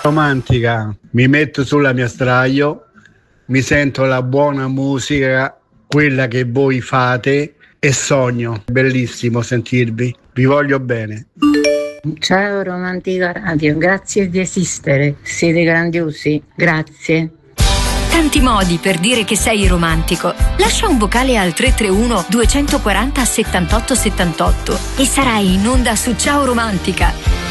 Romantica, mi metto sulla mia sdraio, mi sento la buona musica, quella che voi fate, e sogno. Bellissimo sentirvi, vi voglio bene. Ciao Romantica Radio, grazie di esistere, siete grandiosi, grazie. Tanti modi per dire che sei romantico. Lascia un vocale al 331 240 78 78 e sarai in onda su Ciao Romantica.